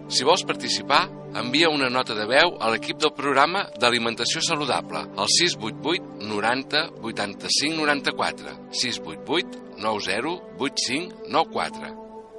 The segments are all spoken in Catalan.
Si vols participar, envia una nota de veu a l'equip del programa d'Alimentació Saludable al 688 90 85 94 688 90 85 94.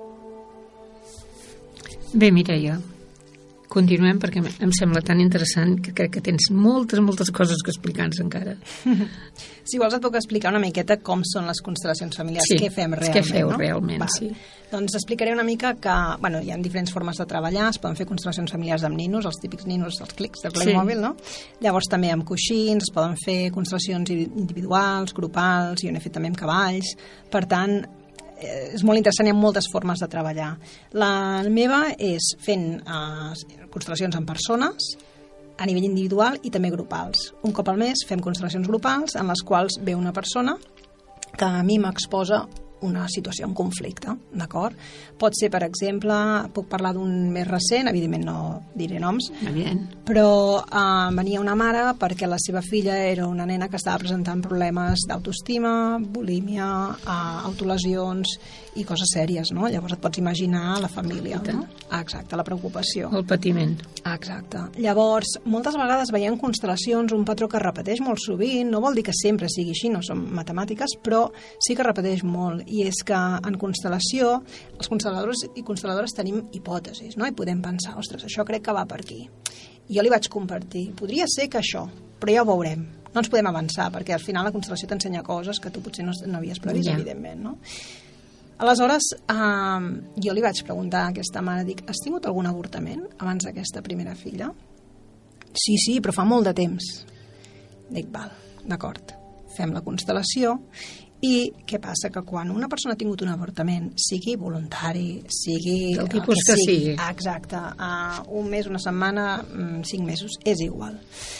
Bé, Mireia, continuem perquè em sembla tan interessant que crec que tens moltes coses que explicar-nos encara. Si vols et puc explicar una miqueta com són les constel·lacions familiars, sí, què fem realment. Què feu realment, sí. Doncs explicaré una mica que hi ha diferents formes de treballar, es poden fer constel·lacions familiars amb ninos, els típics ninos dels clics de Playmobil, no? Llavors també amb coixins, es poden fer constel·lacions individuals, grupals, jo n'he fet també amb cavalls, per tant, és molt interessant, hi ha moltes formes de treballar. La meva és fent constel·lacions amb persones, a nivell individual i també grupals. Un cop al mes fem constel·lacions grupals en les quals ve una persona que a mi m'exposa una situació en conflicte, d'acord? Pot ser, per exemple, puc parlar d'un més recent, evidentment no diré noms, però venia una mare perquè la seva filla era una nena que estava presentant problemes d'autoestima, bulímia, autolesions i coses sèries, no? Llavors et pots imaginar la família, no? Exacte, la preocupació. El patiment. Exacte. Llavors, moltes vegades veiem constel·lacions, un patró que es repeteix molt sovint, no vol dir que sempre sigui així, no són matemàtiques, però sí que repeteix molt, i és que en constel·lació els constel·ladors i constel·ladores tenim hipòtesis, no? I podem pensar, ostres, això crec que va per aquí. I jo li vaig compartir, podria ser que això, però ja ho veurem. No ens podem avançar, perquè al final la constel·lació t'ensenya coses que tu potser no havies previst, evidentment, no? Aleshores, jo li vaig preguntar a aquesta mare, dic, has tingut algun avortament abans d'aquesta primera filla? Sí, però fa molt de temps. Dic, val, d'acord, fem la constel·lació. I què passa? Que quan una persona ha tingut un avortament, sigui voluntari, sigui... Del tipus que sigui. Exacte. Un mes, una setmana, 5 mesos, és igual.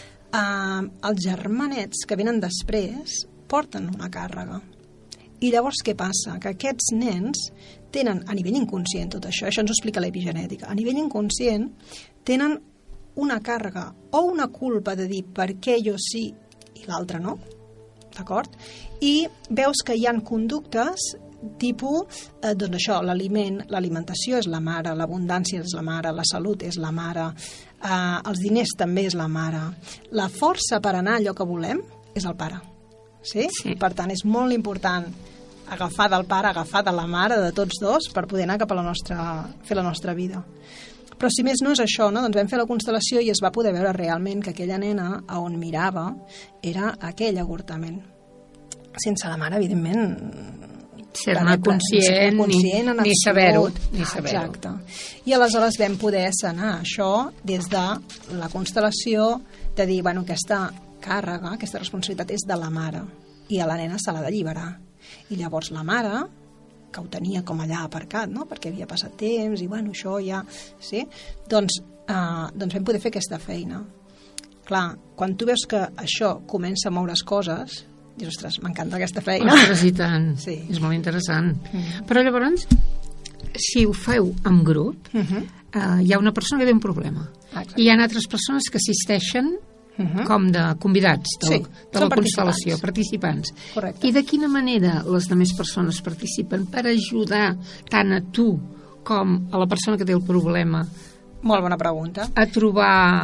Els germanets que venen després porten una càrrega. I llavors què passa? Que aquests nens tenen, a nivell inconscient tot això ens ho explica l'epigenètica, a nivell inconscient tenen una càrrega o una culpa de dir per què jo sí i l'altre no, d'acord? I veus que hi ha conductes tipus, doncs això, l'aliment, l'alimentació és la mare, l'abundància és la mare, la salut és la mare, els diners també és la mare, la força per anar a allò que volem és el pare, sí? Per tant, és molt important agafar del pare, agafar de la mare, de tots dos, per poder anar cap a fer la nostra vida. Però si més no és això, no? Doncs vam fer la constel·lació i es va poder veure realment que aquella nena a on mirava era aquell avortament. Sense la mare, evidentment, ser-ne conscient ni saber-ho. Exacte. I aleshores vam poder sanar això des de la constel·lació de dir, bueno, aquesta càrrega, aquesta responsabilitat és de la mare i a la nena se l'ha d'alliberar. I llavors la mare, que ho tenia com allà aparcat, no? Perquè havia passat temps i bueno, això ja... Sí? Doncs vam poder fer aquesta feina. Clar, quan tu veus que això comença a moure's coses, dius, ostres, m'encanta aquesta feina. Ostres, i tant. Sí. És molt interessant. Però llavors, si ho feu en grup, hi ha una persona que té un problema. Exacte. I hi ha altres persones que assisteixen com de convidats de la constel·lació, participants. Correcte. I de quina manera les altres persones participen per ajudar tant a tu com a la persona que té el problema? Molt bona pregunta. A trobar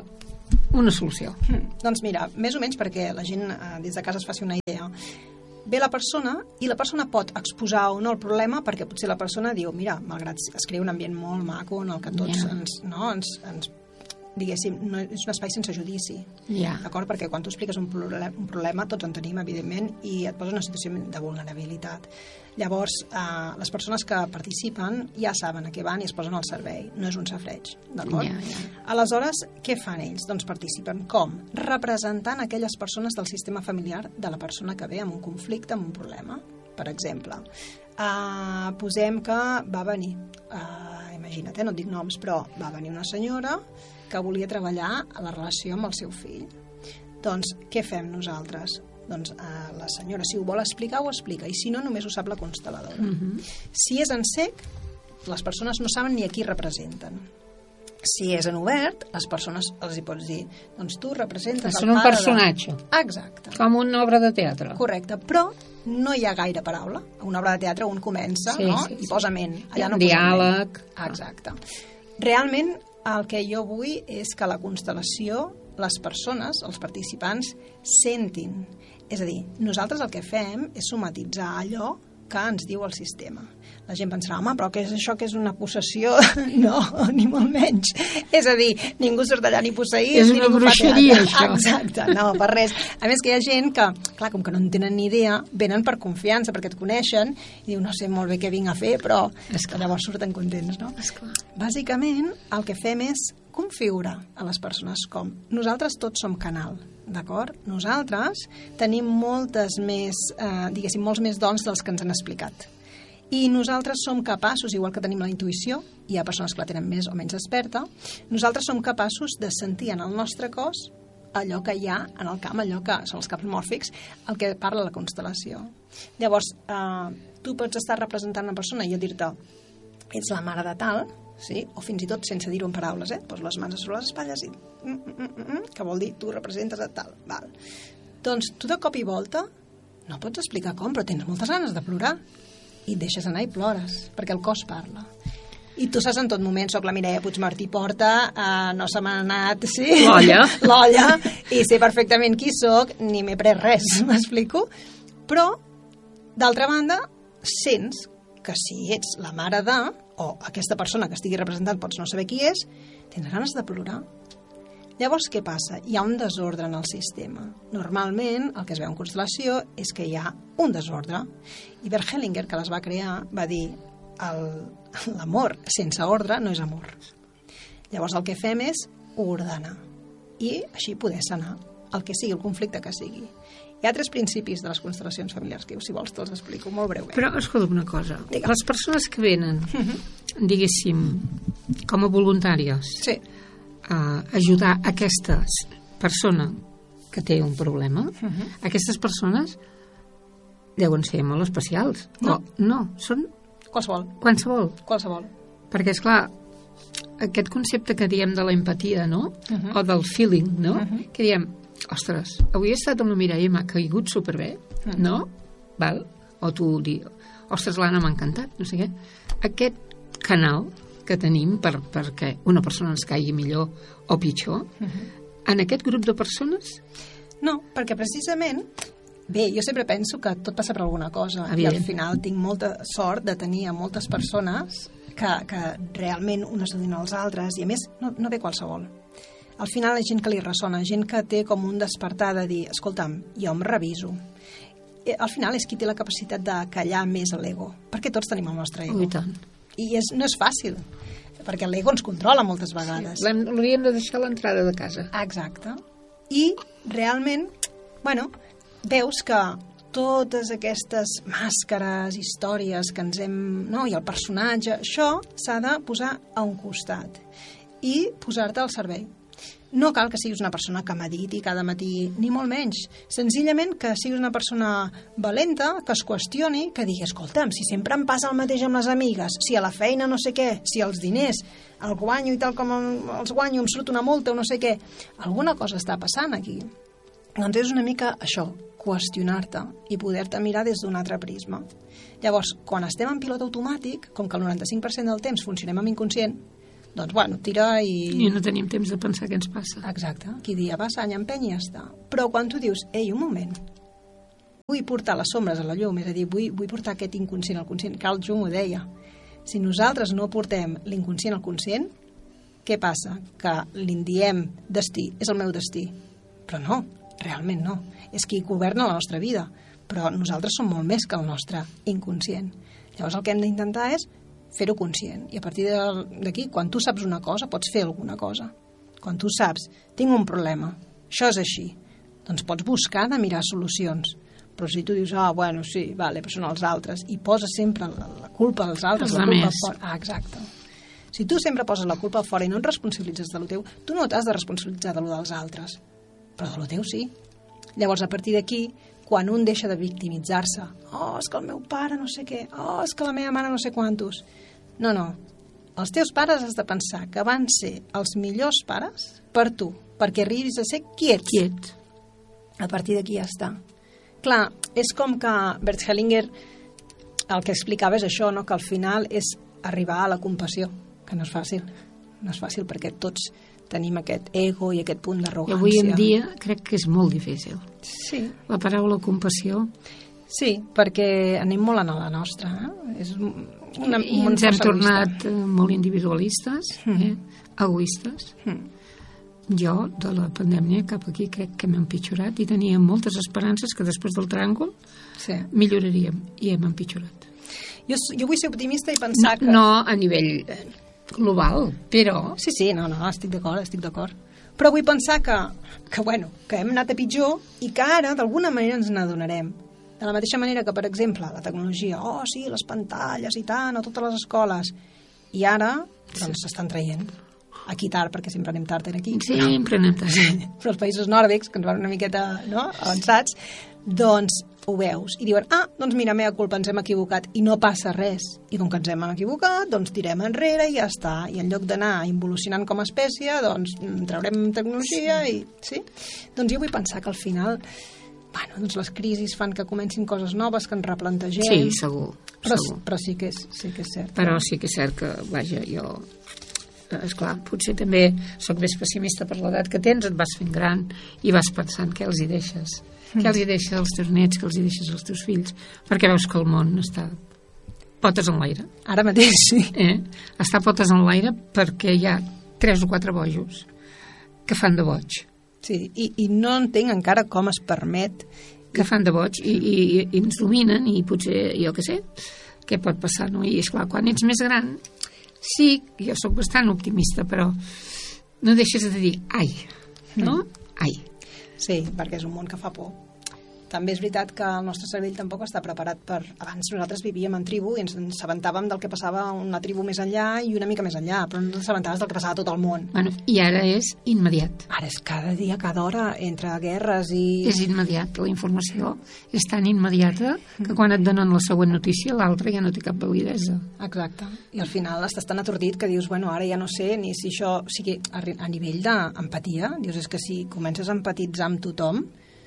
una solució. Doncs mira, més o menys perquè la gent des de casa es faci una idea. Ve la persona i la persona pot exposar o no el problema perquè potser la persona diu, mira, malgrat es crea un ambient molt maco en el que tots ens diguéssim, no és un espai sense judici, d'acord? Perquè quan tu expliques un problema tots en tenim, evidentment, i et posa en una situació de vulnerabilitat. Llavors, les persones que participen ja saben a què van i es posen al servei, no és un safreig, d'acord? Aleshores, què fan ells? Doncs participen com? Representant aquelles persones del sistema familiar de la persona que ve amb un conflicte, amb un problema. Per exemple, posem que va venir, imagina't, no et dic noms, però va venir una senyora que volia treballar a la relació amb el seu fill. Doncs què fem nosaltres? Doncs la senyora, si ho vol explicar, ho explica, i si no, només ho sap la constel·ladora. Si és en sec, les persones no saben ni a qui representen. Si és en obert, les persones els hi pots dir, doncs tu representes el un personatge. Exacte. Com una obra de teatre. Correcte, però no hi ha gaire paraula. A una obra de teatre un comença, i posa ment. Allà no diàleg. Exacte. Realment el que jo vull és que la constel·lació, les persones, els participants, sentin. És a dir, nosaltres el que fem és somatitzar allò que ens diu el sistema. La gent pensarà, home, però què és això, que és una possessió? No, ni molt menys. És a dir, ningú surt allà ni posseït. És una bruixeria, això. Exacte, no, per res. A més que hi ha gent que, clar, com que no en tenen ni idea, venen per confiança, perquè et coneixen, i diu, no sé molt bé què vinc a fer, però llavors surten contents, no? Esclar. Bàsicament, el que fem és configurar a les persones com. Nosaltres tots som canal, d'acord? Nosaltres tenim molts més dons dels que ens han explicat. I nosaltres som capaços, igual que tenim la intuïció, hi ha persones que la tenen més o menys desperta, nosaltres som capaços de sentir en el nostre cos allò que hi ha en el camp, allò que són els camps mòrfics, el que parla la constel·lació. Llavors, tu pots estar representant una persona i jo dir-te, ets la mare de tal, sí? O fins i tot sense dir-ho en paraules, poso les mans sobre les espatlles i que vol dir tu representes a tal. Val. Doncs tu de cop i volta no pots explicar com, però tens moltes ganes de plorar i et deixes anar i plores, perquè el cos parla. I tu saps en tot moment, soc la Mireia Puigmartí Porta, no se m'ha anat, sí? L'olla, i sé perfectament qui soc, ni m'he pres res, m'explico? Però, d'altra banda, sents que si ets la mare de, o aquesta persona que estigui representant pots no saber qui és, tens ganes de plorar. Llavors, què passa? Hi ha un desordre en el sistema. Normalment, el que es veu en constel·lació és que hi ha un desordre. I Bert Hellinger, que les va crear, va dir l'amor sense ordre no és amor. Llavors, el que fem és ordenar i així poder sanar el que sigui, el conflicte que sigui. Hi ha 3 principis de les constel·lacions familiars que, si vols, te'ls explico molt breument. Però, escolta una cosa. Digue'm. Les persones que venen, diguéssim, com a voluntàries, sí, a ajudar aquesta persona que té un problema, aquestes persones deuen ser molt especials. No, són qualsevol. Perquè, esclar, aquest concepte que diem de l'empatia, no? O del feeling, no? Que diem, ostres, avui he estat amb la Mireia i m'ha caigut superbé, no? Val? O tu dius, ostres, l'Anna m'ha encantat, no sé què. Aquest canal que tenim perquè una persona ens caigui millor o pitjor, en aquest grup de persones? No, perquè precisament, bé, jo sempre penso que tot passa per alguna cosa. Evident. I al final tinc molta sort de tenir a moltes persones que realment unes ajudin als altres, i a més no ve qualsevol. Al final hi ha gent que li ressona, gent que té com un despertar de dir, escolta'm, jo em reviso. Al final és qui té la capacitat de callar més l'ego, perquè tots tenim el nostre ego. I tant. I no és fàcil, perquè l'ego ens controla moltes vegades. Sí, l'hauríem de deixar a l'entrada de casa. Exacte. I realment, veus que totes aquestes màscares, històries que ens hem... No? I el personatge, això s'ha de posar a un costat i posar-te al servei. No cal que siguis una persona que mediti cada matí, ni molt menys. Senzillament que siguis una persona valenta, que es qüestioni, que digui, escolta'm, si sempre em passa el mateix amb les amigues, si a la feina no sé què, si els diners el guanyo i tal com els guanyo em surt una multa o no sé què, alguna cosa està passant aquí. Doncs és una mica això, qüestionar-te i poder-te mirar des d'un altre prisma. Llavors, quan estem en pilot automàtic, com que el 95% del temps funcionem amb inconscient, doncs, tira i... I no tenim temps de pensar què ens passa. Exacte. Qui dia passa, any empeny i ja està. Però quan tu dius, ei, un moment, vull portar les sombres a la llum, és a dir, vull portar aquest inconscient al conscient, Carl Jung ho deia. Si nosaltres no portem l'inconscient al conscient, què passa? Que li diem destí, és el meu destí. Però no, realment no. És qui governa la nostra vida. Però nosaltres som molt més que el nostre inconscient. Llavors el que hem d'intentar és fer-ho conscient. I a partir d'aquí, quan tu saps una cosa, pots fer alguna cosa. Quan tu saps, tinc un problema, això és així, doncs pots buscar de mirar solucions. Però si tu dius, sí, vale, però són els altres, i poses sempre la culpa als altres, la culpa fora. Exacte. Si tu sempre poses la culpa fora i no et responsabilitzes de lo teu, tu no t'has de responsabilitzar de lo dels altres, però de lo teu sí. Llavors, a partir d'aquí, quan un deixa de victimitzar-se, és que el meu pare no sé què, és que la meva mare no sé quantos. No. Els teus pares has de pensar que van ser els millors pares per tu, perquè arribis a ser quiets. A partir d'aquí ja està. Clar, és com que Bert Hellinger el que explicava és això, no? Que al final és arribar a la compassió, que no és fàcil. no és fàcil perquè tots tenim aquest ego i aquest punt d'arrogància. I avui en dia crec que és molt difícil. Sí. La paraula compassió... Sí, perquè anem molt a la nostra. És I ens hem tornat molt individualistes, egoistes. Jo, de la pandèmia cap aquí, crec que hem empitjorat i tenia moltes esperances que després del tràngol milloraríem i hem empitjorat. Jo vull ser optimista i pensar que... No a nivell global, però... Sí, no, estic d'acord. Però vull pensar que hem anat a pitjor i que ara, d'alguna manera, ens n'adonarem. De la mateixa manera que, per exemple, la tecnologia, sí, les pantalles i tant, a totes les escoles, i ara, doncs, s'estan traient. Aquí tard, perquè sempre anem tard aquí. Sempre anem tard. Però els països nòrdics, que ens van una miqueta avançats, doncs ho veus. I diuen, doncs mira, mea culpa, ens hem equivocat, i no passa res. I com que ens hem equivocat, doncs tirem enrere i ja està. I en lloc d'anar involucionant com a espècie, doncs traurem tecnologia i... Sí? Doncs jo vull pensar que al final... doncs les crisis fan que comencin coses noves, que ens replantegem. Sí, segur. Però sí que és cert. Però sí que és cert que, vaja, jo... Esclar, potser també sóc més pessimista per l'edat que tens, et vas fent gran i vas pensant què els hi deixes. Què els hi deixes als teus nets, què els hi deixes als teus fills, perquè veus que el món està potes en l'aire. Ara mateix, sí. Està potes en l'aire perquè hi ha 3 o 4 bojos que fan de boig. Sí, i no entenc encara com es permet... Que fan de boig i ens dominen i potser, jo què sé, què pot passar, no? I esclar, quan ets més gran, sí, jo sóc bastant optimista, però no deixes de dir ai, no? Ai. Sí, perquè és un món que fa por. També és veritat que el nostre cervell tampoc està preparat per... Abans nosaltres vivíem en tribu i ens assabentàvem del que passava a una tribu més enllà i una mica més enllà, però no ens assabentaves del que passava a tot el món. Bueno, i ara és immediat. Ara és cada dia, cada hora, entre guerres i... És immediat, la informació és tan immediata que quan et donen la següent notícia l'altra ja no té cap validesa. Exacte. I al final estàs tan atordit que dius, ara ja no sé ni si això... O sigui, a nivell d'empatia, dius, és que si comences a empatitzar amb tothom,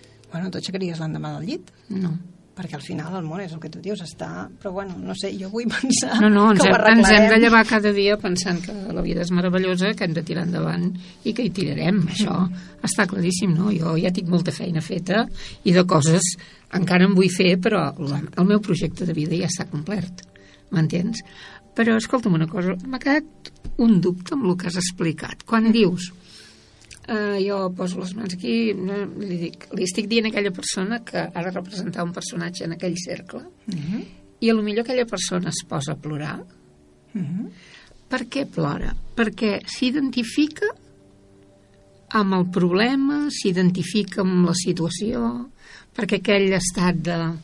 tu aixecaries l'endemà del llit? No. Perquè al final el món és el que tu dius, està... Però no sé, jo vull pensar que ho arreglarem. Ens hem de llevar cada dia pensant que la vida és meravellosa, que hem de tirar endavant i que hi tirarem. Això està claríssim, no? Jo ja tinc molta feina feta i de coses encara en vull fer, però el meu projecte de vida ja està complert. M'entens? Però escolta'm una cosa, m'ha quedat un dubte amb el que has explicat. Quan dius... jo poso les mans aquí, li estic dient a aquella persona que ha de representar un personatge en aquell cercle i a lo millor aquella persona es posa a plorar. Per què plora? Perquè s'identifica amb el problema, s'identifica amb la situació, perquè aquell estat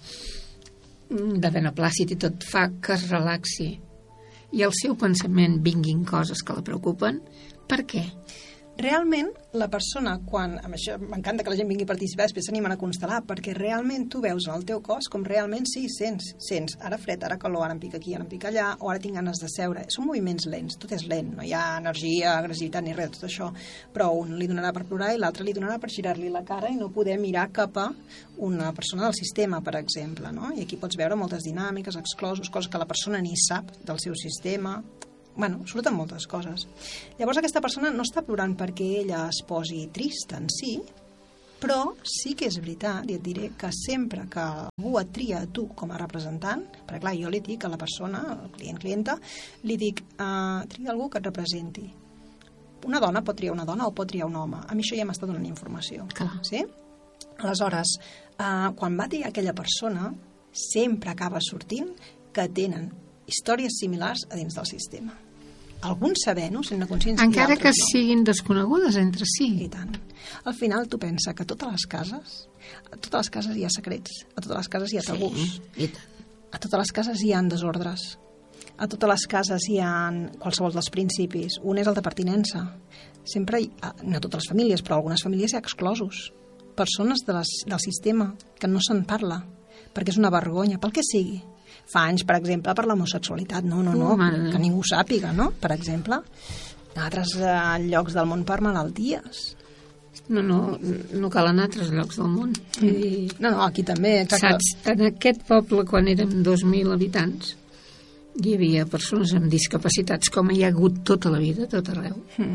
de beneplàcit i tot fa que es relaxi i al seu pensament vinguin coses que la preocupen. Per què? Realment, la persona, quan... Amb això m'encanta que la gent vingui a participar, després s'animen a constel·lar, perquè realment tu veus en el teu cos com realment sí, sents ara fred, ara calor, ara em pica aquí, ara em pica allà, o ara tinc ganes de seure. Són moviments lents, tot és lent, no hi ha energia, agressivitat ni res de tot això, però un li donarà per plorar i l'altre li donarà per girar-li la cara i no poder mirar cap a una persona del sistema, per exemple, no? I aquí pots veure moltes dinàmiques, exclosos, coses que la persona ni sap del seu sistema... surten moltes coses. Llavors aquesta persona no està plorant perquè ella es posi trista en si, però sí que és veritat, i et diré que sempre que algú et tria a tu com a representant, perquè clar, jo li dic a la persona, al clienta, li dic, tria algú que et representi. Una dona pot triar una dona o pot triar un home. A mi això ja m'està donant informació. Sí? Aleshores, quan va triar aquella persona, sempre acaba sortint que tenen històries similars a dins del sistema. Alguns sabent-ho, sent conscients... Encara que siguin desconegudes entre si. I tant. Al final tu pensa que a totes les cases hi ha secrets, a totes les cases hi ha tabús, a totes les cases hi ha desordres, a totes les cases hi ha qualsevol dels principis. Un és el de pertinença. Sempre, no a totes les famílies, però algunes famílies hi ha exclosos. Persones del sistema que no se'n parla, perquè és una vergonya, pel que sigui. Fa anys, per exemple, per l'homosexualitat. No, que ningú sàpiga, no? Per exemple, en altres llocs del món per malalties. No cal anar a altres llocs del món. No, aquí també. Saps, en aquest poble, quan érem 2.000 habitants, hi havia persones amb discapacitats, com hi ha hagut tota la vida, tot arreu,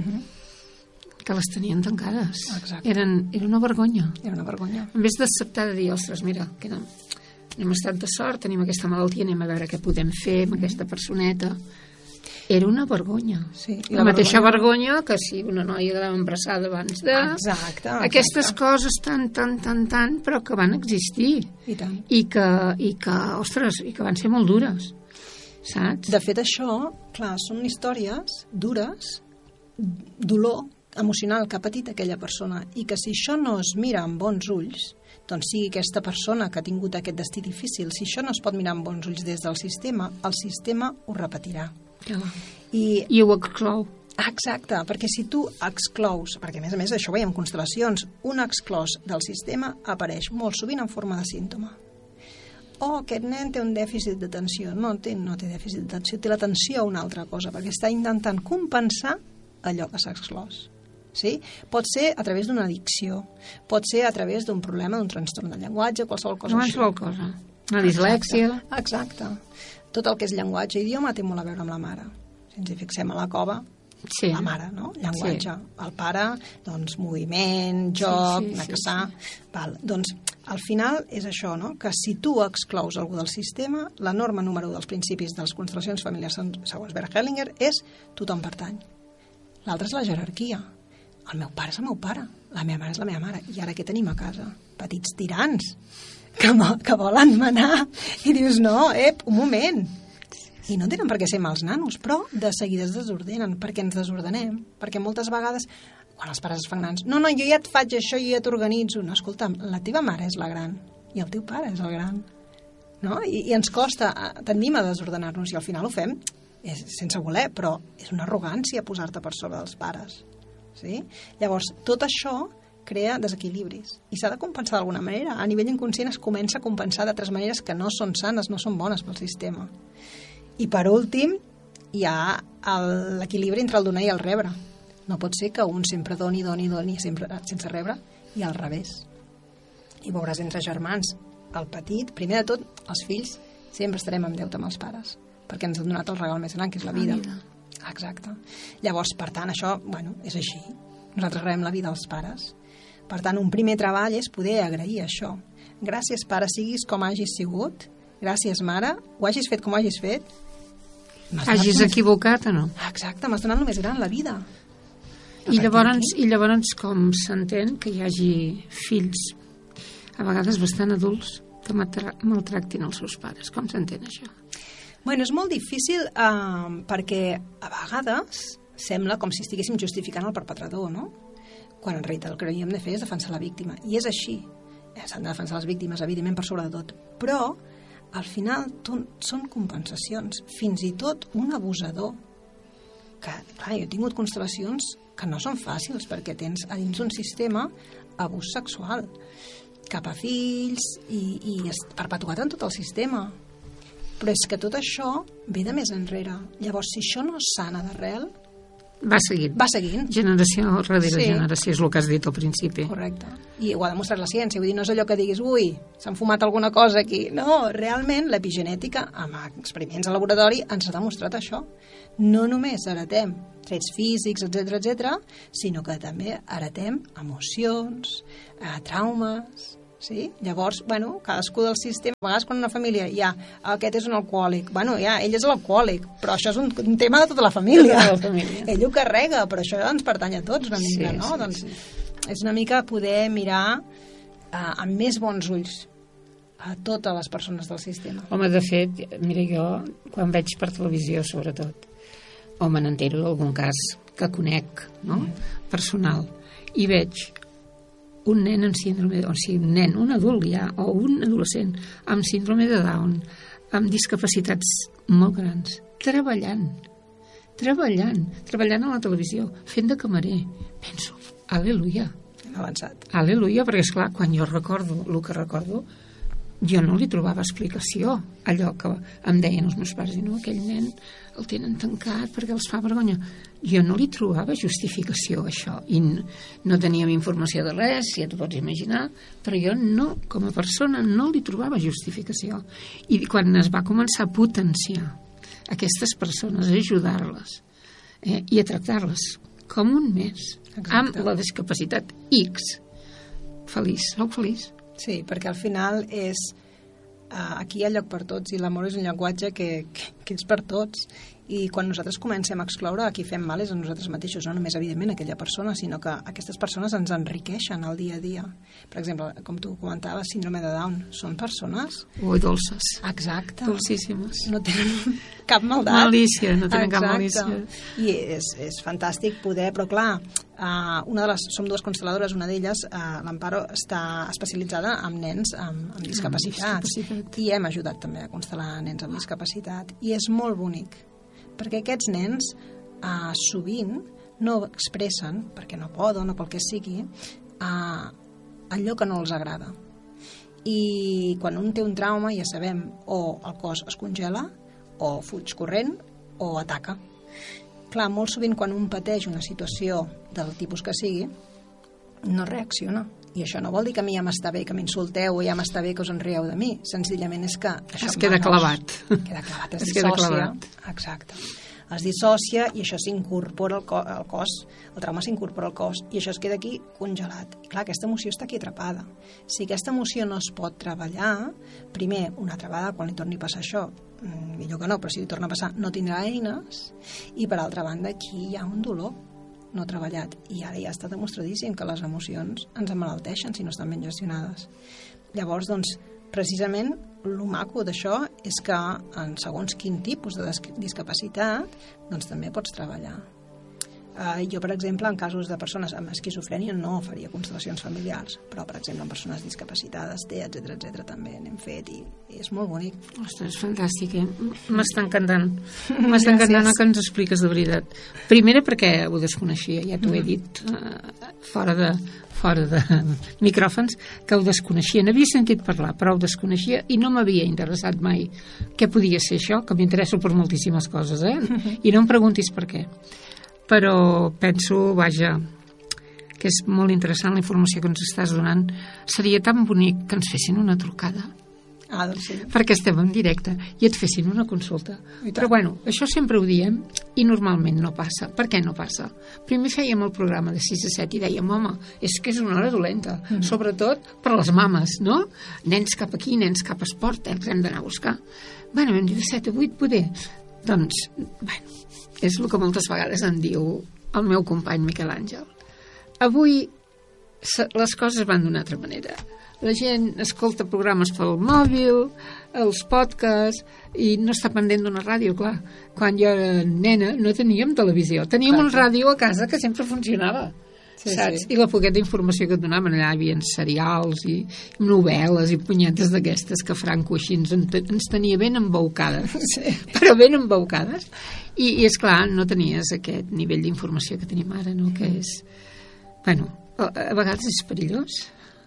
que les tenien tancades. Era una vergonya. Era una vergonya. En vez d'acceptar de dir, ostres, mira, que no, hem estat de sort, tenim aquesta malaltia, anem a veure què podem fer amb aquesta personeta. Era una vergonya. Sí, la mateixa vergonya que si una noia quedava embarassada abans de... Exacte. Aquestes coses tan, però que van existir. I tant. I que, ostres, i que van ser molt dures. Saps? De fet, això, clar, són històries dures, dolor emocional que ha patit aquella persona, i que si això no es mira amb bons ulls, doncs sigui aquesta persona que ha tingut aquest destí difícil, si això no es pot mirar amb bons ulls des del sistema, el sistema ho repetirà. I ho exclou. Exacte, perquè si tu exclous, perquè a més això ho veiem en constel·lacions, un exclòs del sistema apareix molt sovint en forma de símptoma. Aquest nen té un dèficit d'atenció. No té dèficit d'atenció, té l'atenció a una altra cosa, perquè està intentant compensar allò que s'ha exclòs. Sí? Pot ser a través d'una addicció, pot ser a través d'un problema, d'un trastorn de llenguatge, qualsevol cosa així. Qualsevol cosa. Una dislèxia. Exacte. Tot el que és llenguatge i idioma té molt a veure amb la mare. Si ens hi fixem a la cova, sí. La mare, no? Llenguatge. Sí. El pare, doncs, moviment, joc, anar a caçar... Val. Doncs, al final és això, no? Que si tu exclous algú del sistema, la norma número 1 dels principis de les constel·lacions familiars segons Bert Hellinger és tothom pertany. L'altre és la jerarquia. El meu pare és el meu pare, la meva mare és la meva mare. I ara què tenim a casa? Petits tirans que volen manar. I dius, no, un moment. I no tenen per què ser mals nanos, però de seguida es desordenen, perquè ens desordenem. Perquè moltes vegades, quan els pares es fan grans, no, jo ja et faig això, jo ja t'organitzo. No, escolta'm, la teva mare és la gran i el teu pare és el gran. No? I ens costa, tendim a desordenar-nos i al final ho fem sense voler, però és una arrogància posar-te per sobre dels pares. Sí? Llavors, tot això crea desequilibris i s'ha de compensar d'alguna manera. A nivell inconscient es comença a compensar d'altres maneres que no són sanes, no són bones pel sistema. I per últim, hi ha l'equilibri entre el donar i el rebre. No pot ser que un sempre doni sempre, sense rebre, i al revés. I veuràs entre germans, el petit, primer de tot, els fills sempre estarem en deute amb els pares, perquè ens han donat el regal més gran, que és la vida. Exacte. Llavors, per tant, això, és així. Nosaltres rebem la vida als pares. Per tant, un primer treball és poder agrair això. Gràcies, pare, siguis com hagis sigut. Gràcies, mare, ho hagis fet com ho hagis fet. Hagis equivocat o no? Exacte, m'has donat el més gran, la vida. I llavors com s'entén que hi hagi fills, a vegades bastant adults, que maltractin els seus pares? Com s'entén això? És molt difícil perquè a vegades sembla com si estiguéssim justificant el perpetrador, no? Quan en realitat el que hauríem de fer és defensar la víctima. I és així. S'han de defensar les víctimes, evidentment, per sobre de tot. Però, al final, són compensacions. Fins i tot un abusador. Que, clar, jo he tingut constel·lacions que no són fàcils perquè tens a dins un sistema abús sexual cap a fills i és perpetuat en tot el sistema. Però és que tot això ve de més enrere. Llavors, si això no es sana d'arrel... Va seguint. Generació darrere generació, és el que has dit al principi. Correcte. I ho ha demostrat la ciència. Vull dir, no és allò que diguis, ui, s'han fumat alguna cosa aquí. No, realment, l'epigenètica, amb experiments al laboratori, ens ha demostrat això. No només heretem trets físics, etc, sinó que també heretem emocions, traumes... Sí? Llavors, cadascú del sistema, a vegades quan una família aquest és un alcohòlic, ell és l'alcohòlic, però això és un tema de tota la família. Ell ho carrega, però això ens pertany a tots una mica, no? Doncs és una mica poder mirar amb més bons ulls a totes les persones del sistema. Home, de fet, mira, jo quan veig per televisió, sobretot, o me n'entero d'algun cas que conec, no? Personal, i veig un nen amb síndrome, un adult ja, o un adolescent amb síndrome de Down, amb discapacitats molt grans, treballant a la televisió, fent de camarer. Penso, al·leluia. Avançat. Al·leluia, perquè esclar, quan jo recordo el que recordo, jo no li trobava explicació allò que em deien els meus pares, i no, aquell nen el tenen tancat perquè els fa vergonya. Jo no li trobava justificació a això, i no teníem informació de res, ja t'ho pots imaginar, però jo no, com a persona, no li trobava justificació. I quan es va començar a potenciar aquestes persones, a ajudar-les i a tractar-les com un més. Exacte. Amb la discapacitat X. Feliç, sou feliç? Sí, perquè al final és... aquí hi ha lloc per tots i l'amor és un llenguatge que és per tots, i quan nosaltres comencem a excloure a qui fem mal és a nosaltres mateixos, no només evidentment aquella persona, sinó que aquestes persones ens enriqueixen el dia a dia. Per exemple, com tu comentaves, síndrome de Down, són persones... Ui, dolces. Exacte. Dolcíssimes. No tenen cap maldat. Malícia, no tenen cap malícia. I és fantàstic poder, però clar, som dues constel·ladores, una d'elles, l'Amparo, està especialitzada en nens amb discapacitats, i hem ajudat també a constel·lar nens amb discapacitat, i és molt bonic, perquè aquests nens sovint no expressen, perquè no poden o pel que sigui, allò que no els agrada. I quan un té un trauma, ja sabem, o el cos es congela, o fuig corrent, o ataca. Clar, molt sovint quan un pateix una situació del tipus que sigui, no reacciona. I això no vol dir que a mi ja m'està bé que m'insulteu o ja m'està bé que us enrieu de mi. Senzillament és que... això es queda clavat. Queda clavat, es dissocia. Exacte. Es dissocia i això s'incorpora al cos, el trauma s'incorpora al cos i això es queda aquí congelat. I clar, aquesta emoció està aquí atrapada. Si aquesta emoció no es pot treballar, primer, una altra vegada, quan li torni a passar això, millor que no, però si li torna a passar, no tindrà eines, i per altra banda, aquí hi ha un dolor no treballat, i ara ja està demostradíssim que les emocions ens emmalalteixen si no estan ben gestionades. Llavors, doncs, precisament, el maco d'això és que en segons quin tipus de discapacitat doncs també pots treballar. Jo, per exemple, en casos de persones amb esquizofrènia no faria constel·lacions familiars, però, per exemple, en persones discapacitades, etc també n'hem fet i és molt bonic. Ostres, fantàstic, M'està encantant. M'està encantant que ens expliques de veritat. Primera perquè ho desconeixia, ja t'ho he dit fora de micròfons, que ho desconeixia. N'havia sentit parlar, però ho desconeixia i no m'havia interessat mai què podia ser això, que m'interesso per moltíssimes coses, i no em preguntis per què. Però penso, vaja, que és molt interessant la informació que ens estàs donant. Seria tan bonic que ens fessin una trucada. Doncs sí. Perquè estem en directe i et fessin una consulta. Però bueno, això sempre ho diem i normalment no passa. Per què no passa? Primer fèiem el programa de 6 a 7 i dèiem, home, és que és una hora dolenta, sobretot per les mames, no? Nens cap aquí, nens cap a esport, els hem d'anar a buscar. Bueno, hem dit de 7 a 8 poder. Doncs, bueno, és el que moltes vegades em diu el meu company Miquel Àngel. Avui les coses van d'una altra manera. La gent escolta programes pel mòbil, els podcasts, i no està pendent d'una ràdio, clar. Quan jo era nena no teníem televisió, teníem un ràdio a casa que sempre funcionava. Sí, saps? Sí. I la poqueta informació que et donaven allà hi havia serials i novel·les i punyetes d'aquestes que Franco així ens tenia ben embaucades, però ben embaucades, i esclar, no tenies aquest nivell d'informació que tenim ara, no? Que és, bueno, a vegades és perillós,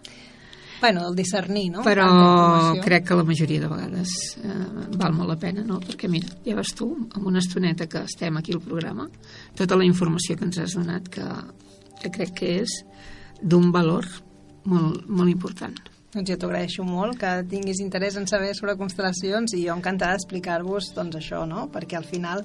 bueno, el discernir, no? Però crec que la majoria de vegades val molt la pena, no? Perquè mira, ja veus tu, amb una estoneta que estem aquí al programa, tota la informació que ens has donat que crec que és d'un valor molt, molt important. Doncs jo t'ho agraeixo molt, que tinguis interès en saber sobre constel·lacions, i jo encantada d'explicar-vos doncs això, no? Perquè al final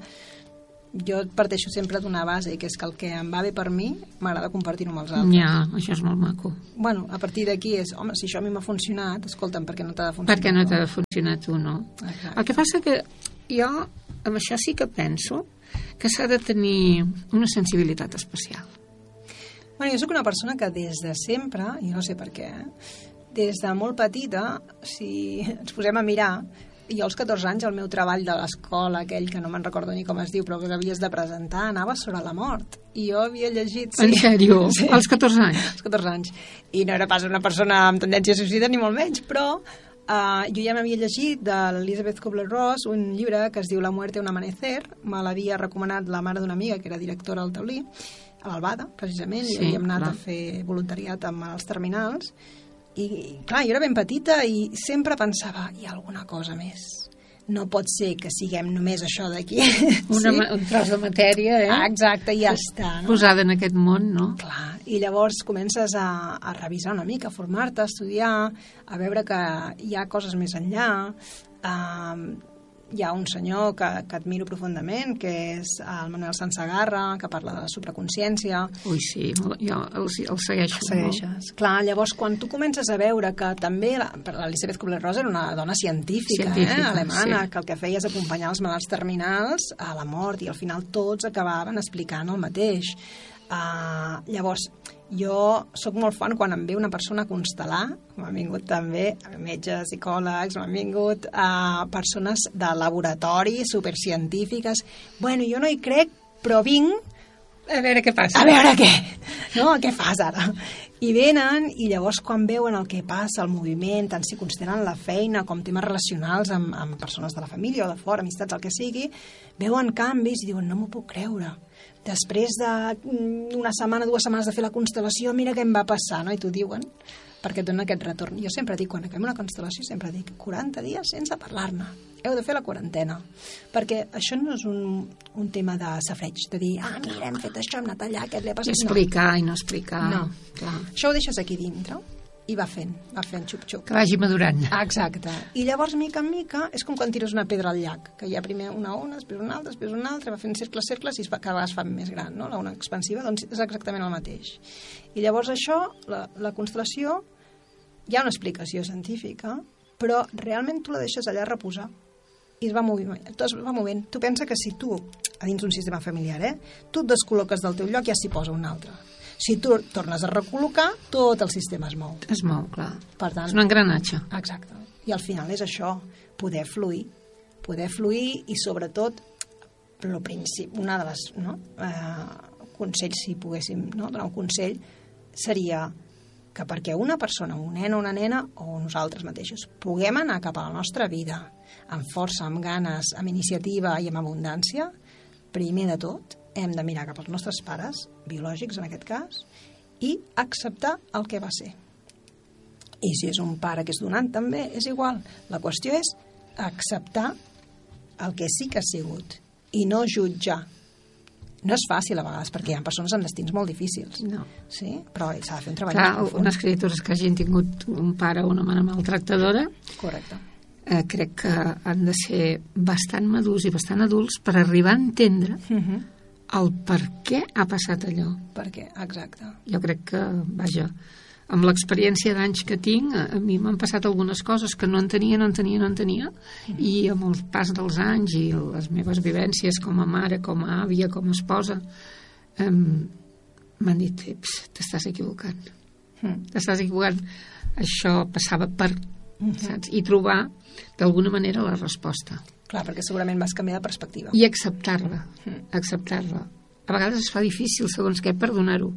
jo parteixo sempre d'una base, que és que el que em va bé per mi m'agrada compartir-ho amb els altres. Ja, això és molt maco. Bueno, a partir d'aquí és, home, si això a mi m'ha funcionat, escolta'm, per què no t'ha de funcionar? Per què no t'ha de funcionar tu, no? Exacte. El que passa que jo amb això sí que penso que s'ha de tenir una sensibilitat especial. Bueno, jo soc una persona que des de sempre, i no sé per què, des de molt petita, si ens posem a mirar, jo als 14 anys el meu treball de l'escola, aquell que no me'n recordo ni com es diu, però que havies de presentar, anava sobre la mort. I jo havia llegit... Sí. En sèrio? Sí. Als 14 anys? Als 14 anys. I no era pas una persona amb tendència suïcida, ni molt menys, però jo ja m'havia llegit de l'Elizabeth Kubler-Ross un llibre que es diu La muerte un amanecer. Me l'havia recomanat la mare d'una amiga que era directora al Taulí, a l'Albada, precisament, i havíem anat a fer voluntariat amb els terminals. I clar, jo era ben petita i sempre pensava, hi ha alguna cosa més. No pot ser que siguem només això d'aquí. Un tros de matèria, Exacte, i ja està. No? Posada en aquest món, no? Clar, i llavors comences a revisar una mica, a formar-te, a estudiar, a veure que hi ha coses més enllà. hi ha un senyor que admiro profundament, que és el Manuel Sansegarra, que parla de la supraconsciència. Ui, sí, jo el segueixo. El segueixes. Clar, llavors, quan tu comences a veure que també l'Elisabeth Kubler-Ross era una dona científica alemana, sí, que el que feia és acompanyar els malalts terminals a la mort, i al final tots acabaven explicant el mateix. Llavors, jo sóc molt fan quan em ve una persona a constel·lar, m'han vingut també metges, psicòlegs, m'han vingut persones de laboratori, supercientífiques. Bueno, jo no hi crec, però vinc a veure què passa. A veure què, no? Què fas ara? I venen, i llavors quan veuen el que passa, el moviment, tant si consideren la feina com temes relacionals amb persones de la família o de fora, amistats, el que sigui, veuen canvis i diuen, no m'ho puc creure. Després d'una setmana, 2 setmanes de fer la constel·lació, mira què em va passar, no? I t'ho diuen, perquè et donen aquest retorn. Jo sempre dic, quan acabem una constel·lació, sempre dic 40 dies sense parlar-ne. Heu de fer la quarantena. Perquè això no és un tema de safreig, de dir, mira, hem fet això, hem anat allà, què li ha passat? Explicar i no explicar. No. Clar. Això ho deixes aquí dintre i va fent xup-xup. Que vagi madurant. Exacte. I llavors, mica en mica, és com quan tires una pedra al llac, que hi ha primer una ona, després una altra, va fent cercles, i cada vegada es fa més gran, no? La ona expansiva, doncs és exactament el mateix. I llavors això, la constel·lació, hi ha una explicació científica, però realment tu la deixes allà reposar i es va movent. Tu pensa que si tu, a dins d'un sistema familiar, tu et descol·loques del teu lloc, ja s'hi posa un altre. Si tu tornes a recol·locar, tot el sistema es mou. Es mou, clar. Per tant, és un engranatge. Exacte. I al final és això, poder fluir i sobretot una de les consells, si poguéssim donar un consell, seria que perquè una persona, un nen o una nena, o nosaltres mateixos, puguem anar cap a la nostra vida amb força, amb ganes, amb iniciativa i amb abundància, primer de tot hem de mirar cap als nostres pares, biològics en aquest cas, i acceptar el que va ser. I si és un pare que és donant també, és igual. La qüestió és acceptar el que sí que ha sigut i no jutjar. No és fàcil a vegades, perquè hi ha persones amb destins molt difícils. No. Sí? Però s'ha de fer un treball. Clar, unes criatures que hagin tingut un pare o una mare maltractadora, correcte, crec que han de ser bastant madurs i bastant adults per arribar a entendre el per què ha passat allò. Per què, exacte. Jo crec que, vaja, amb l'experiència d'anys que tinc, a mi m'han passat algunes coses que no entenia, i amb el pas dels anys i les meves vivències com a mare, com a àvia, com a esposa, m'han dit, t'estàs equivocant. T'estàs equivocant. Això passava per... saps? I trobar, d'alguna manera, la resposta. Clar, perquè segurament vas canviar de perspectiva. I acceptar-la. A vegades es fa difícil, segons què, perdonar-ho,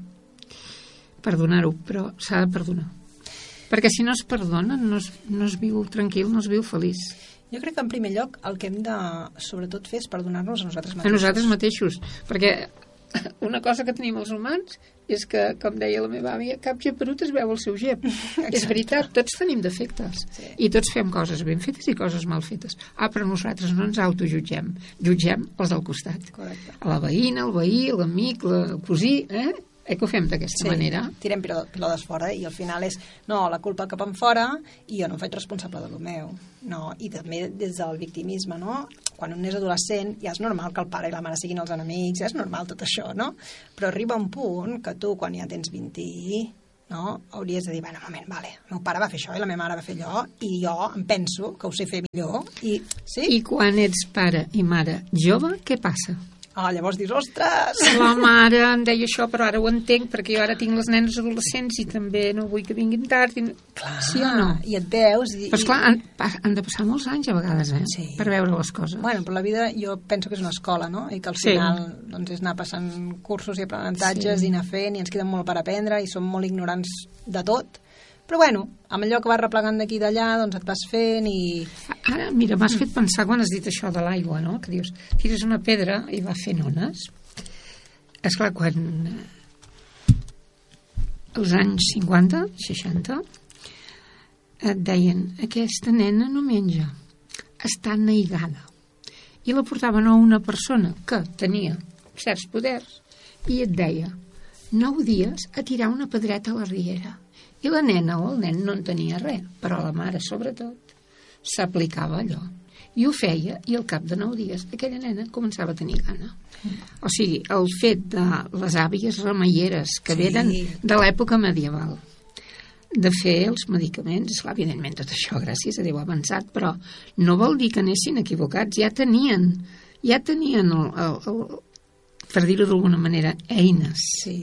però s'ha de perdonar. Perquè si no es perdona, no es viu tranquil, no es viu feliç. Jo crec que en primer lloc el que hem de, sobretot, fer és perdonar-nos a nosaltres mateixos. A nosaltres mateixos, perquè una cosa que tenim els humans és que, com deia la meva àvia, cap geperut es veu el seu gep. És veritat, tots tenim defectes. Sí. I tots fem coses ben fetes i coses mal fetes. Però nosaltres no ens autojutgem. Jutgem els del costat. Correcte. A la veïna, el veí, l'amic, el cosí, que ho fem d'aquesta manera. Tirem pilotes fora i al final és, no, la culpa cap en fora i jo no em faig responsable de lo meu. No, i també des del victimisme, no? Quan un és adolescent ja és normal que el pare i la mare siguin els enemics, ja és normal tot això, no? Però arriba un punt que tu, quan ja tens 20, no, hauries de dir, bueno, un moment, vale, el meu pare va fer això i la meva mare va fer allò i jo em penso que ho sé fer millor. I quan ets pare i mare jove, què passa? Llavors dius, ostres! La mare em deia això, però ara ho entenc, perquè jo ara tinc les nenes adolescents i també no vull que vinguin tard. Clar, sí o no? I et veus... Però esclar, han de passar molts anys a vegades, sí, per veure les coses. Bueno, però la vida jo penso que és una escola, no? I que al final doncs, és anar passant cursos i aprenentatges i anar fent, i ens queda molt per aprendre i som molt ignorants de tot. Però bueno, amb allò que vas replegant d'aquí i d'allà, doncs et vas fent i... Ara, mira, m'has fet pensar quan has dit això de l'aigua, no? Que dius, tires una pedra i va fent ones. Esclar, quan als anys 50, 60, et deien, aquesta nena no menja, està neigada. I la portaven a una persona que tenia certs poders i et deia, 9 dies a tirar una pedreta a la riera. I la nena o el nen no en tenia res, però la mare, sobretot, s'aplicava allò. I ho feia, i al cap de 9 dies aquella nena començava a tenir gana. O sigui, el fet de les àvies remeieres que venen de l'època medieval, de fer els medicaments, evidentment tot això gràcies a Déu ha avançat, però no vol dir que anessin equivocats, ja tenien per dir-ho d'alguna manera, eines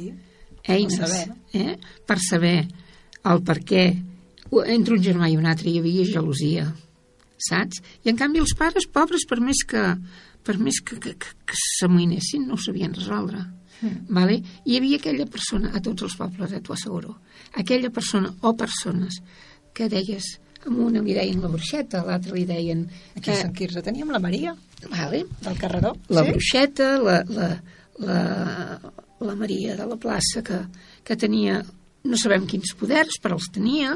per saber el per què entre un germà i un altre hi havia gelosia, saps? I en canvi els pares pobres, per més que s'amoïnessin, no ho sabien resoldre. Vale? Hi havia aquella persona, a tots els pobles, t'ho asseguro, aquella persona o persones que deies, a una li deien la bruixeta, a l'altre li deien... Aquí a Sant Quirze teníem la Maria, vale? Del carreró. La bruixeta, la Maria de la plaça, que tenia, no sabem quins poders, però els tenia,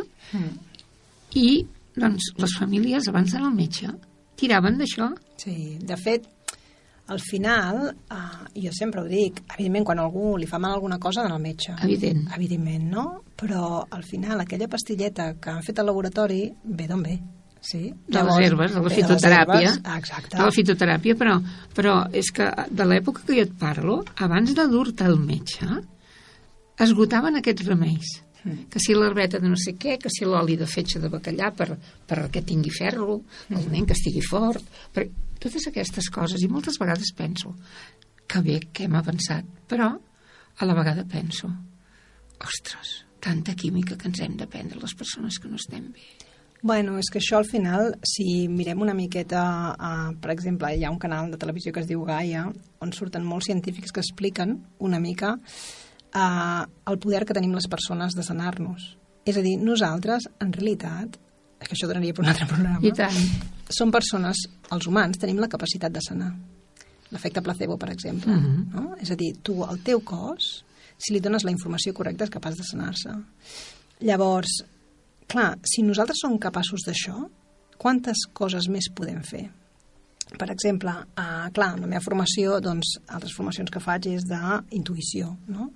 i doncs les famílies, abans d'anar al metge, tiraven d'això. Sí, de fet, al final, jo sempre ho dic, evidentment, quan a algú li fa mal alguna cosa, anar al metge. Evidentment, no? Però al final, aquella pastilleta que han fet al laboratori, ve d'on ve? Sí? De les herbes, de la fitoteràpia. Exacte. De la fitoteràpia, però és que de l'època que jo et parlo, abans de dur-te al metge, esgotaven aquests remeis. Que si l'herbeta de no sé què, que si l'oli de fetge de bacallà perquè tingui ferro, el nen que estigui fort, totes aquestes coses, i moltes vegades penso que bé que hem avançat, però a la vegada penso, ostres, tanta química que ens hem de prendre les persones que no estem bé. Bueno, és que això al final, si mirem una miqueta, per exemple, hi ha un canal de televisió que es diu Gaia, on surten molts científics que expliquen una mica el poder que tenim les persones de sanar-nos. És a dir, nosaltres, en realitat, que això donaria per un altre programa, i tant, som persones, els humans, tenim la capacitat de sanar. L'efecte placebo, per exemple. No? És a dir, tu, al teu cos, si li dones la informació correcta, és capaç de sanar-se. Llavors, clar, si nosaltres som capaços d'això, quantes coses més podem fer? Per exemple, clar, en la meva formació, doncs, altres formacions que faig és d'intuïció, no?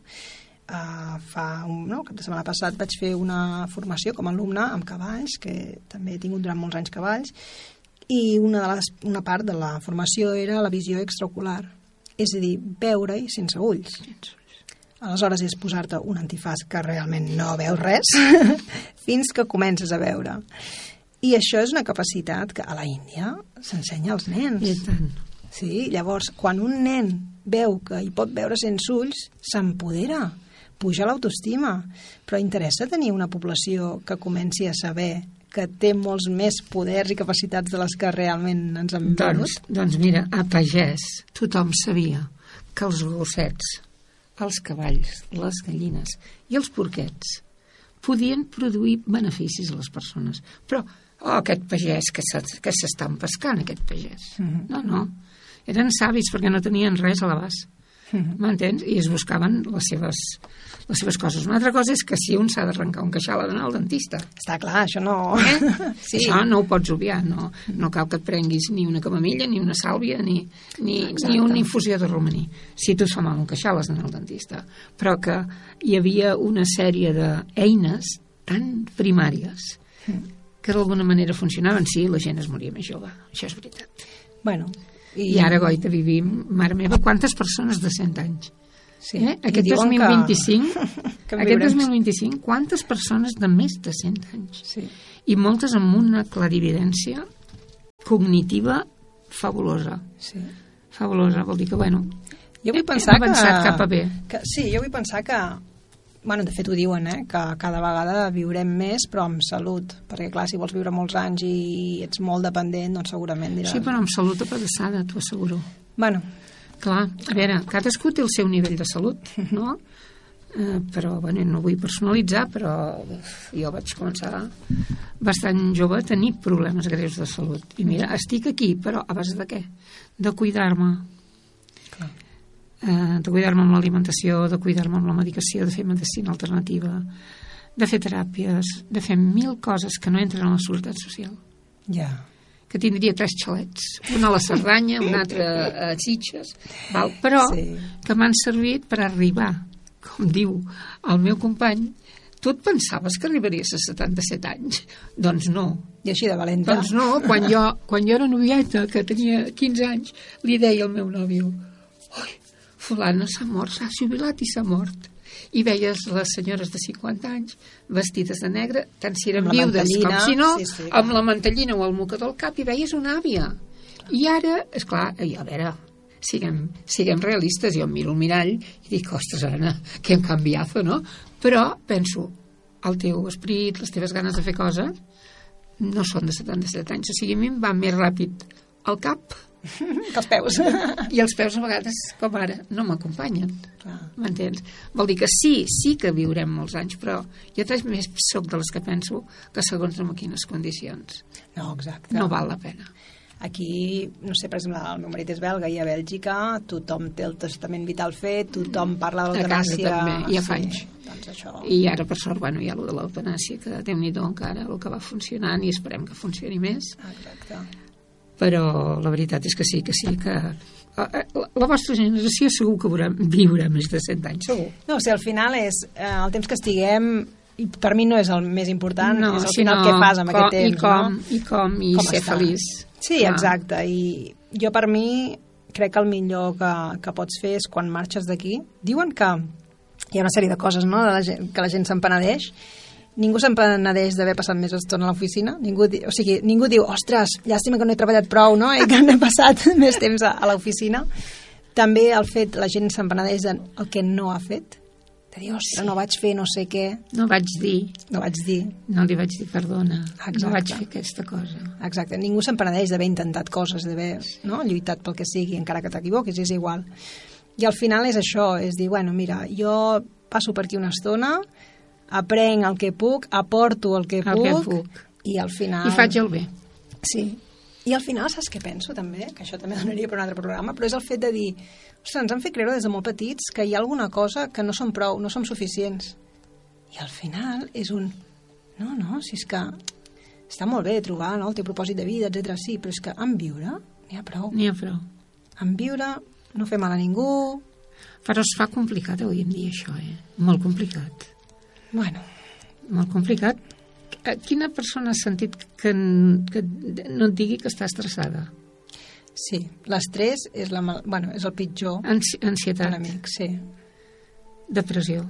Cap de setmana passat vaig fer una formació com a alumne amb cavalls, que també he tingut durant molts anys cavalls, i una part de la formació era la visió extraocular, és a dir, veure-hi sense ulls. Aleshores és posar-te un antifàs que realment no veus res fins que comences a veure. I això és una capacitat que a la Índia s'ensenya als nens. I tant. Sí, llavors, quan un nen veu que hi pot veure sense ulls, s'empodera, puja l'autoestima. Però interessa tenir una població que comenci a saber que té molts més poders i capacitats de les que realment ens han venut? Doncs mira, a pagès tothom sabia que els gossets, els cavalls, les gallines i els porquets podien produir beneficis a les persones. Però aquest pagès que s'estan pescant, aquest pagès. No. Eren savis perquè no tenien res a l'abast. M'entens? I es buscaven les seves coses. Una altra cosa és que si un s'ha d'arrencar un queixal ha d'anar al dentista. Està clar, això no... Sí. Això no ho pots obviar. No cal que et prenguis ni una camamilla, ni una sàlvia, ni una infusió de romaní. Si tu et fa mal un queixal has d'anar al dentista. Però que hi havia una sèrie d'eines tan primàries que d'alguna manera funcionaven. Sí, la gent es moria més jove, això és veritat. Bueno, i ara, goita, vivim, mare meva, quantes persones de 100 anys? Sí. Aquest 2025, quantes persones de més de 100 anys? Sí. I moltes amb una clarividència cognitiva fabulosa. Sí. Fabulosa, vol dir que, bueno, jo vull pensar hem avançat cap a bé. Sí, jo vull pensar que, bueno, de fet ho diuen, que cada vegada viurem més, però amb salut, perquè clar, si vols viure molts anys i ets molt dependent, doncs segurament diràs... Sí, però amb salut apedaçada, t'ho asseguro. Bueno. Clar, a veure, cadascú té el seu nivell de salut, no? Però, bueno, no vull personalitzar, però jo vaig començar bastant jove a tenir problemes greus de salut. I mira, estic aquí, però a base de què? De cuidar-me. Clar. De cuidar-me amb l'alimentació, de cuidar-me amb la medicació, de fer medicina alternativa, de fer teràpies, de fer 1000 coses que no entren a la seguretat social. Ja. Que tindria 3 xalets, una a la Cerdanya, una altra a Sitges, però sí, que m'han servit per arribar, com diu el meu company, tu et pensaves que arribaries a 77 anys? Doncs no. I així de valenta. Doncs no, quan jo era novieta, que tenia 15 anys, li deia al meu nòvio, oi, fulana s'ha mort, s'ha jubilat i s'ha mort. I veies les senyores de 50 anys vestides de negre, tant si eren viudes com si no, sí, amb la mantellina o el mocador al cap, i veies una àvia. I ara, esclar, a veure, siguem realistes, jo em miro al mirall i dic, ostres, Anna, que hem canviat, no? Però penso, el teu esperit, les teves ganes de fer coses no són de 77 anys, o sigui, a mi em va més ràpid al cap que els peus. I els peus a vegades, com ara, no m'acompanyen. M'entens? Vol dir que sí que viurem molts anys, però jo més soc de les que penso que segons en quines condicions. No, exacte. No val la pena. Aquí, no sé, per exemple, el meu marit és belga i a Bèlgica tothom té el testament vital fet, tothom parla de l'eutanàsia. A casa també, ja fa anys. Doncs això. I ara, per sort, hi ha allò de l'eutanàsia, que Déu-n'hi-do encara el que va funcionant i esperem que funcioni més. Exacte. Però la veritat és que sí, que la vostra generació segur que viurà més de 100 anys, segur. No, o sigui, al final és el temps que estiguem, i per mi no és el més important, és al final què fas amb aquest temps. I com ser feliç. Sí, exacte, i jo per mi crec que el millor que pots fer és quan marxes d'aquí. Diuen que hi ha una sèrie de coses, no?, que la gent se'n penedeix. Ningú se'n penedeix d'haver passat més estona a l'oficina. Ningú diu, ostres, llàstima que no he treballat prou, no?, i que no he passat més temps a l'oficina. També la gent se'n penedeix del que no ha fet. De dir, ostres, no vaig fer no sé què. No vaig dir. No li vaig dir perdona. Exacte. No vaig fer aquesta cosa. Exacte. Ningú se'n penedeix d'haver intentat coses, d'haver lluitat pel que sigui, encara que t'equivoquis, és igual. I al final és això, és dir, bueno, mira, jo passo per aquí una estona, aprenc el que puc, aporto el que puc, i al final... I faig el bé. Sí. I al final, saps què penso, també? Que això també donaria per un altre programa, però és el fet de dir, ostres, ens han fet creure des de molt petits que hi ha alguna cosa que no som prou, no som suficients. I al final és no, si és que està molt bé trobar el teu propòsit de vida, etc. Sí, però és que en viure n'hi ha prou. En viure, no fer mal a ningú... Però es fa complicat avui en dia, això, Molt complicat. Bueno. Molt complicat. Quina persona has sentit que no et digui que està estressada? Sí, l'estrès és el pitjor. Ansietat. Enemic, sí. Depressió.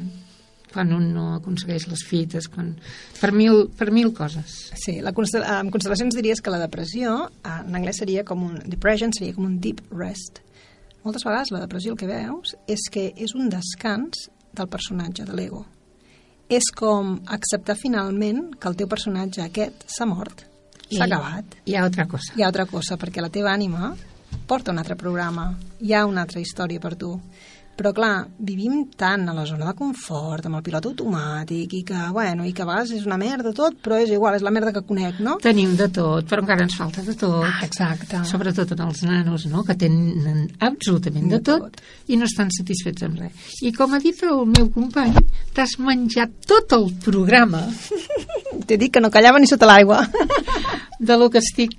Quan un no aconsegueix les fites, per mil coses. Sí, en constel·lacions diries que la depressió, en anglès seria com depression seria com un deep rest. Moltes vegades la depressió el que veus és que és un descans del personatge, de l'ego. És com acceptar finalment que el teu personatge aquest s'ha mort, s'ha acabat. Hi ha altra cosa. Hi ha altra cosa, perquè la teva ànima porta un altre programa, hi ha una altra història per tu. Però clar, vivim tant a la zona de confort, amb el pilot automàtic, i que a vegades és una merda tot, però és igual, és la merda que conec, no? Tenim de tot, però encara ens falta de tot. Exacte. Sobretot en els nanos, no?, que tenen absolutament de tot i no estan satisfets amb res. I com ha dit el meu company, t'has menjat tot el programa. T'he dit que no callava ni sota l'aigua. De lo que estic,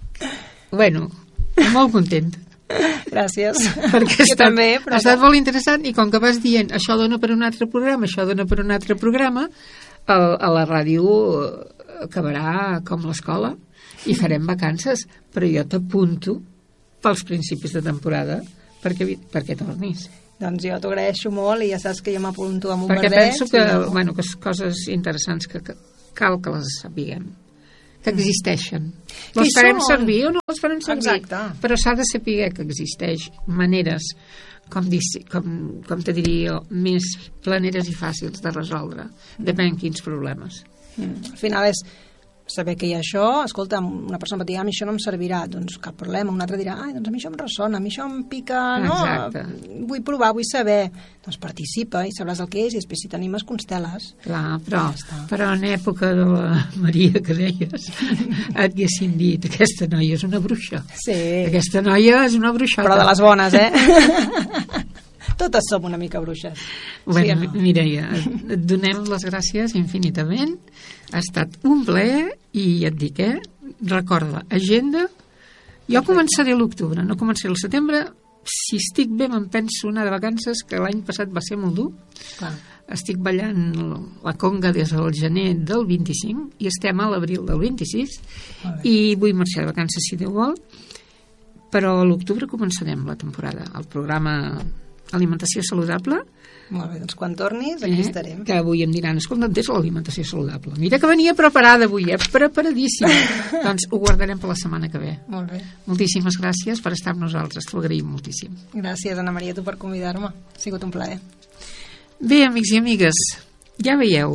molt content. Gràcies. Perquè ha estat molt interessant, i com que vas dient això dona per un altre programa, a la ràdio acabarà com l'escola i farem vacances, però jo t'apunto pels principis de temporada perquè tornis. Doncs jo t'ho agraeixo molt i ja saps que jo m'apunto amb un verdet. Perquè penso que coses interessants que cal que les sapiguem, que existeixen. Les farem servir o no les farem servir? Exacte. Però s'ha de saber que existeix maneres, com te diria, més planeres i fàcils de resoldre, depèn quins problemes. Al final és saber que hi ha això, escolta, una persona pot dir, a mi això no em servirà, doncs cap problema, un altre dirà, doncs a mi això em ressona, a mi això em pica, no? Exacte. Vull provar, vull saber. Doncs participa i sabràs el que és, i després si t'animes constel·les. Clar, però en època de la Maria que deies, et haguessin dit, aquesta noia és una bruixa. Sí. Aquesta noia és una bruixota. Però de les bones, Totes som una mica bruixes. Bueno, sí, Mireia, et donem les gràcies infinitament. Ha estat un plaer i et dic, recorda, agenda. Jo començaré a l'octubre, no començaré al setembre, si estic bé me'n penso anar de vacances, que l'any passat va ser molt dur. Clar. Estic ballant la conga des del gener del 25 i estem a l'abril del 26 i vull marxar de vacances si Déu vol, però a l'octubre començarem la temporada, el programa Alimentació Saludable. Molt bé, doncs quan tornis aquí estarem. Que avui em diran, escolta, on és l'alimentació saludable? Mira que venia preparada avui, preparadíssima. Doncs ho guardarem per la setmana que ve. Molt bé. Moltíssimes gràcies per estar amb nosaltres, t'ho agraïm moltíssim. Gràcies, Anna Maria, tu per convidar-me. Ha sigut un plaer. Bé, amics i amigues, ja veieu,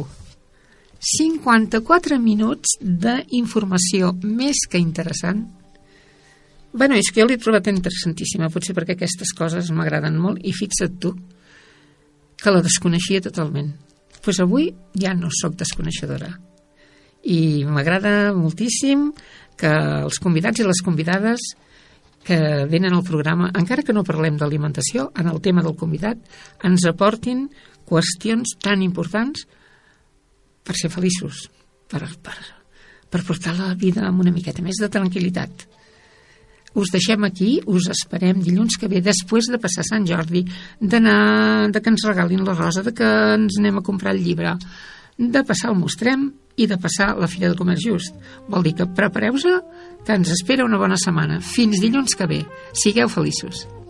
54 minuts d'informació més que interessant. Bueno, és que jo l'he trobat interessantíssima, potser perquè aquestes coses m'agraden molt, i fixa't tu, que la desconeixia totalment. Doncs avui ja no sóc desconeixedora. I m'agrada moltíssim que els convidats i les convidades que venen al programa, encara que no parlem d'alimentació, en el tema del convidat, ens aportin qüestions tan importants per ser feliços, per portar la vida amb una miqueta més de tranquil·litat. Us deixem aquí, us esperem dilluns que ve, després de passar Sant Jordi, de que ens regalin la rosa, de que ens anem a comprar el llibre, de passar el Mostrem i de passar la Fira de Comerç Just. Vol dir que prepareu-vos, que ens espera una bona setmana. Fins dilluns que ve. Sigueu feliços.